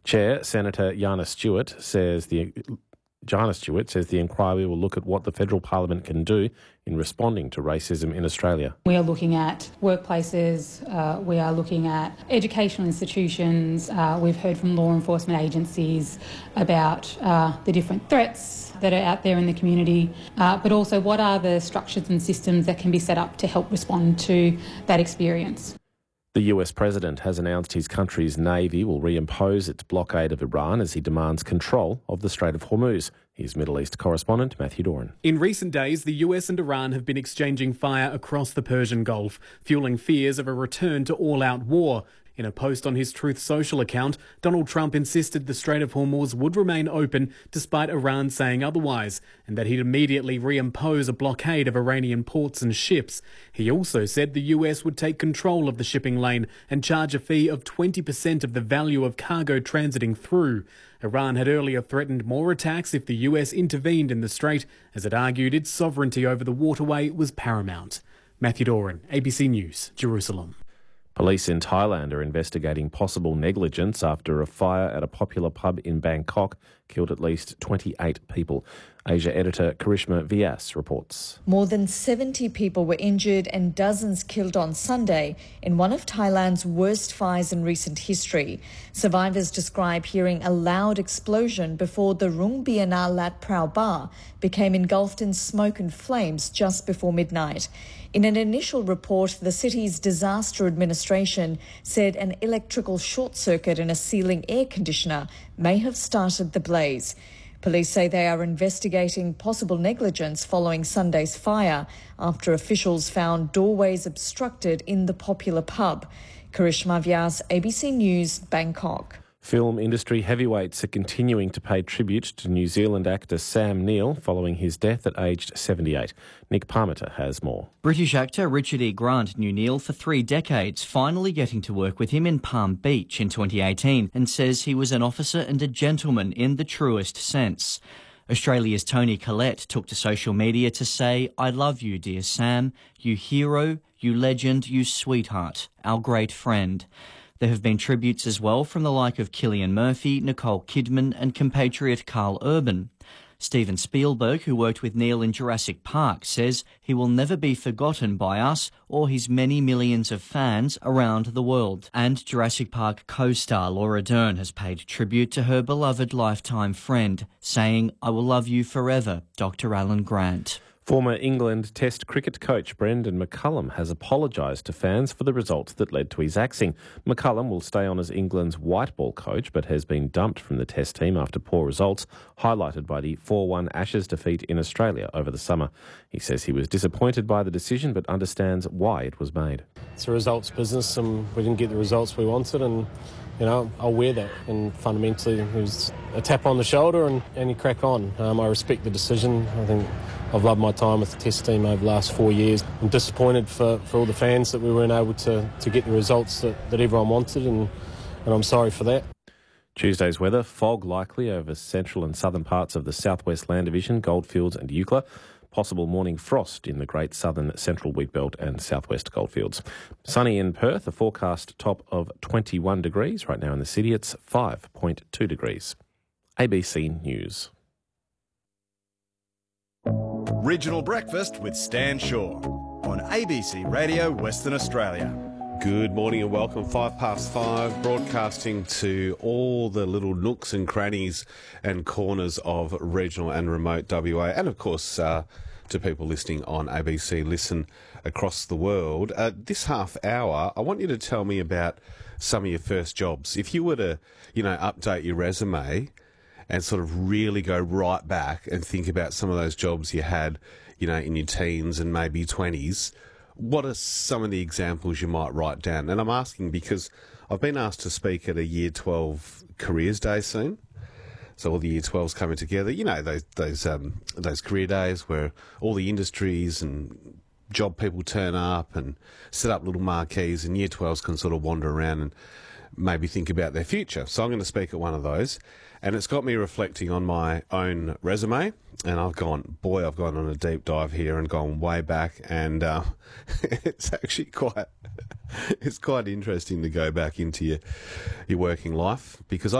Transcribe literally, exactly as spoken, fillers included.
Chair Senator Jana Stewart says the Jana Stewart says the inquiry will look at what the federal parliament can do in responding to racism in Australia. We are looking at workplaces, uh, we are looking at educational institutions, uh, we've heard from law enforcement agencies about uh, the different threats that are out there in the community, uh, but also what are the structures and systems that can be set up to help respond to that experience. The U S president has announced his country's navy will reimpose its blockade of Iran as he demands control of the Strait of Hormuz. Here's Middle East correspondent Matthew Doran. In recent days, the U S and Iran have been exchanging fire across the Persian Gulf, fueling fears of a return to all-out war. In a post on his Truth Social account, Donald Trump insisted the Strait of Hormuz would remain open despite Iran saying otherwise, and that he'd immediately reimpose a blockade of Iranian ports and ships. He also said the U S would take control of the shipping lane and charge a fee of twenty percent of the value of cargo transiting through. Iran had earlier threatened more attacks if the U S intervened in the strait, as it argued its sovereignty over the waterway was paramount. Matthew Doran, A B C News, Jerusalem. Police in Thailand are investigating possible negligence after a fire at a popular pub in Bangkok killed at least twenty-eight people. Asia editor Karishma Vyas reports. More than seventy people were injured and dozens killed on Sunday in one of Thailand's worst fires in recent history. Survivors describe hearing a loud explosion before the Rung Biana Lat Prao bar became engulfed in smoke and flames just before midnight. In an initial report, the city's disaster administration said an electrical short circuit in a ceiling air conditioner may have started the blaze. Police say they are investigating possible negligence following Sunday's fire after officials found doorways obstructed in the popular pub. Karishma Vyas, A B C News, Bangkok. Film industry heavyweights are continuing to pay tribute to New Zealand actor Sam Neill following his death at aged seventy-eight. Nick Parmiter has more. British actor Richard E. Grant knew Neill for three decades, finally getting to work with him in Palm Beach in twenty eighteen, and says he was an officer and a gentleman in the truest sense. Australia's Tony Collette took to social media to say, "I love you, dear Sam, you hero, you legend, you sweetheart, our great friend." There have been tributes as well from the like of Cillian Murphy, Nicole Kidman and compatriot Carl Urban. Steven Spielberg, who worked with Neill in Jurassic Park, says he will never be forgotten by us or his many millions of fans around the world. And Jurassic Park co-star Laura Dern has paid tribute to her beloved lifetime friend, saying, "I will love you forever, Doctor Alan Grant." Former England Test cricket coach Brendan McCullum has apologised to fans for the results that led to his axing. McCullum will stay on as England's white ball coach but has been dumped from the Test team after poor results, highlighted by the four one Ashes defeat in Australia over the summer. He says he was disappointed by the decision but understands why it was made. It's a results business and we didn't get the results we wanted, and you know, I'll wear that, and fundamentally it was a tap on the shoulder and, and you crack on. Um, I respect the decision. I think I've loved my time with the Test team over the last four years. I'm disappointed for, for all the fans that we weren't able to, to get the results that, that everyone wanted, and, and I'm sorry for that. Tuesday's weather, fog likely over central and southern parts of the southwest land division, Goldfields and Eucla. Possible morning frost in the Great Southern Central Wheatbelt and southwest Goldfields. Sunny in Perth, a forecast top of twenty-one degrees. Right now in the city it's five point two degrees. A B C News. Regional Breakfast with Stan Shaw on A B C Radio Western Australia. Good morning and welcome. Five past five, broadcasting to all the little nooks and crannies and corners of regional and remote W A, and of course uh, to people listening on A B C Listen across the world. Uh, this half hour, I want you to tell me about some of your first jobs. If you were to, you know, update your resume and sort of really go right back and think about some of those jobs you had, you know, in your teens and maybe twenties, what are some of the examples you might write down? And I'm asking because I've been asked to speak at a Year twelve Careers Day soon. So all the Year twelves coming together. You know, those those um, those career days where all the industries and job people turn up and set up little marquees, and Year twelves can sort of wander around and maybe think about their future. So I'm going to speak at one of those. And it's got me reflecting on my own resume, and I've gone, boy, I've gone on a deep dive here and gone way back, and uh, it's actually quite, it's quite interesting to go back into your, your working life, because I